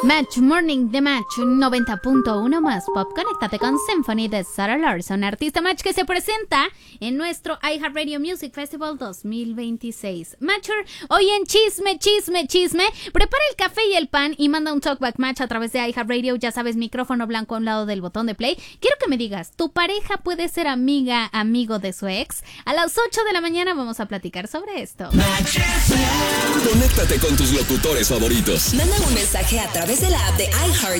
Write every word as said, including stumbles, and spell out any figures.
Match Morning de Match noventa punto uno más Pop. Conéctate con Symphony de Sarah Larson, artista Match que se presenta en nuestro iHeartRadio Music Festival dos mil veintiséis. Matcher, hoy en Chisme, Chisme, Chisme, prepara el café y el pan y manda un talkback match a través de iHeartRadio. Ya sabes, micrófono blanco a un lado del botón de play. Quiero que me digas, ¿tu pareja puede ser amiga, amigo de su ex? A las ocho de la mañana vamos a platicar sobre esto. Conéctate con tus locutores favoritos. Manda un mensaje a través de la app de iHeart